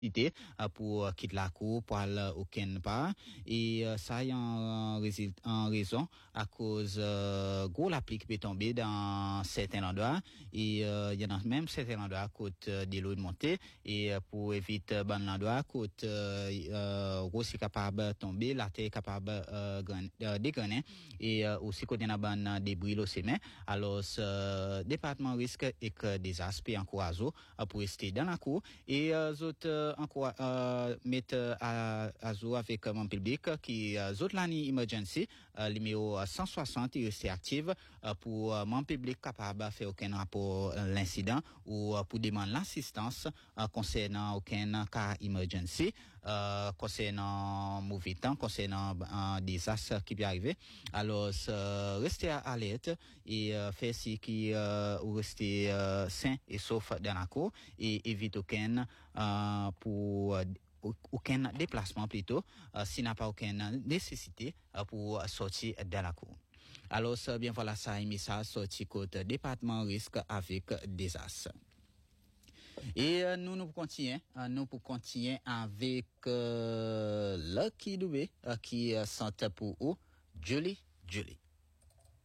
pour quitter la cour pour aller aucun part et ça y en raison à cause gros la pluie qui peut tomber dans certains endroits et il y en a même certains endroits côté de l'eau de montée et pour éviter ban endroit côté gros c'est capable de tomber la terre est capable dégrainer et aussi côté na ban débris l'eau c'est mais alors département risque et que des aspects encouragent pour rester dans la cour et autres encore mettre à jour avec mon public qui autres l'année emergency numéro 160 il reste active pour mon public capable de faire aucun rapport l'incident ou pour demander l'assistance concernant aucun cas emergency concernant mauvais temps concernant désastre qui peut arriver alors restez alerte et faire ce qui ou rester sain et sauf dans la cour et évite pour aucun déplacement plutôt s'il n'a pas aucune nécessité pour sortir de la cour. Alors bien voilà ça un message sorti côté département risque avec désastre. Et nous continuons avec Lucky Dubé qui chante pour vous Julie.